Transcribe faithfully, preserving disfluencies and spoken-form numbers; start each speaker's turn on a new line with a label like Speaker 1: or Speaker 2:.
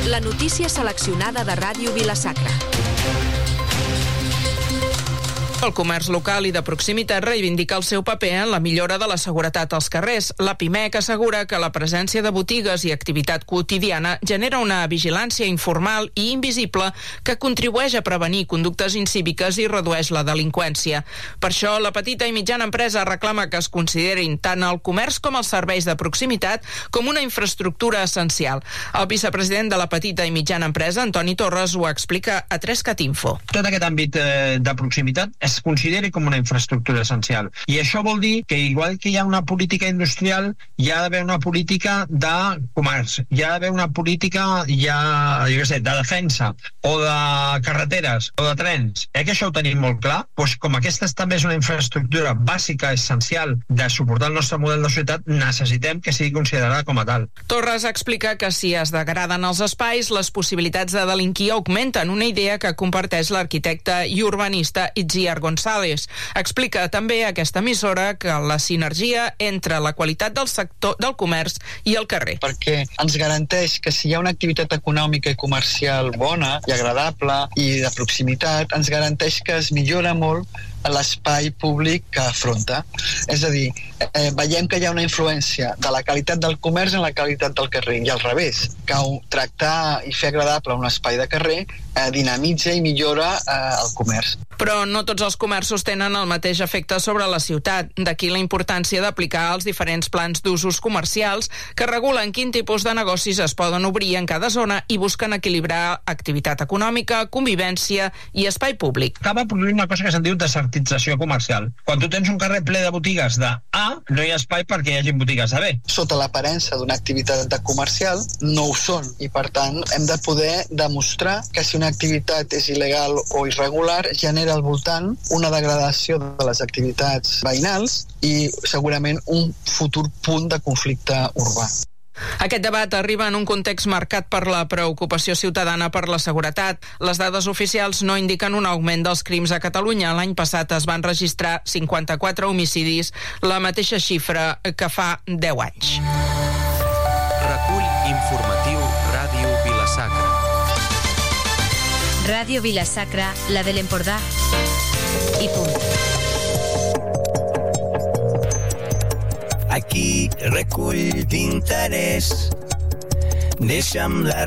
Speaker 1: La notícia seleccionada de Ràdio Vila-sacra.
Speaker 2: El comerç local i de proximitat reivindica el seu paper en la millora de la seguretat als carrers. La Pimec assegura que la presència de botigues i activitat quotidiana genera una vigilància informal i invisible que contribueix a prevenir conductes incíviques i redueix la delinqüència. Per això, la petita i mitjana empresa reclama que es considerin tant el comerç com els serveis de proximitat com una infraestructura essencial. El vicepresident de la petita i mitjana empresa, Antoni Torres, ho explica a tres cat info.
Speaker 3: Tot aquest àmbit eh, de proximitat es consideri com una infraestructura essencial. I això vol dir que igual que hi ha una política industrial, hi ha d'haver una política de comerç, hi ha d'haver una política ja, jo què sé, de defensa, o de carreteres, o de trens. Eh que això ho tenim molt clar? Doncs com aquesta també és una infraestructura bàsica, essencial, de suportar el nostre model de societat, necessitem que sigui considerada com a tal.
Speaker 2: Torres explica que si es degraden els espais, les possibilitats de delinquir augmenten, una idea que comparteix l'arquitecte i urbanista Itziar González. Explica també a aquesta emissora que la sinergia entre la qualitat del sector del comerç i el carrer.
Speaker 4: Perquè ens garanteix que si hi ha una activitat econòmica i comercial bona i agradable i de proximitat, ens garanteix que es millora molt l'espai públic que afronta. És a dir, eh, veiem que hi ha una influència de la qualitat del comerç en la qualitat del carrer, i al revés, que tractar i fer agradable un espai de carrer eh, dinamitza i millora eh, el comerç.
Speaker 2: Però no tots els comerços tenen el mateix efecte sobre la ciutat. D'aquí la importància d'aplicar els diferents plans d'usos comercials que regulen quin tipus de negocis es poden obrir en cada zona i busquen equilibrar activitat econòmica, convivència i espai públic.
Speaker 3: Acaba produint una cosa que se'n diu desertització comercial. Quan tu tens un carrer ple de botigues de A, no hi ha espai perquè hi hagi botigues de B.
Speaker 4: Sota l'aparença d'una activitat comercial no ho són, i per tant hem de poder demostrar que si una activitat és il·legal o irregular genera al voltant una degradació de les activitats veïnals i segurament un futur punt de conflicte urbà.
Speaker 2: Aquest debat arriba en un context marcat per la preocupació ciutadana per la seguretat. Les dades oficials no indiquen un augment dels crims a Catalunya. L'any passat es van registrar cinquanta-quatre homicidis, la mateixa xifra que fa deu anys.
Speaker 5: Recull informatiu Ràdio Vila-sacra.
Speaker 1: Ràdio Vila-sacra, la de l'Empordà. I punt.
Speaker 6: Aquí recull d'interès. Deixa'm la